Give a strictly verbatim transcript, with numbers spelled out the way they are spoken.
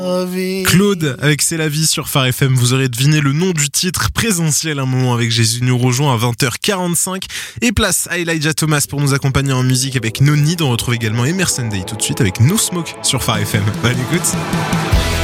Claude avec C'est la vie sur Phare F M. Vous aurez deviné le nom du titre. Présentiel un moment avec Jésus nous rejoint à vingt heures quarante-cinq. Et place à Elijah Thomas pour nous accompagner en musique avec No Need. On retrouve également Emerson Day tout de suite avec No Smoke sur Phare F M. Bonne écoute.